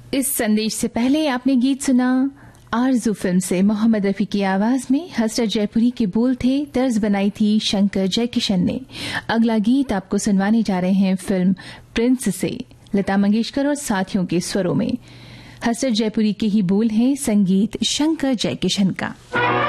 इस संदेश से पहले आपने गीत सुना आरजू फिल्म से। मोहम्मद रफी की आवाज में हसरत जयपुरी के बोल थे, तर्ज बनाई थी शंकर जयकिशन ने। अगला गीत आपको सुनवाने जा रहे हैं फिल्म प्रिंस से, लता मंगेशकर और साथियों के स्वरों में। हसरत जयपुरी के ही बोल हैं, संगीत शंकर जयकिशन का।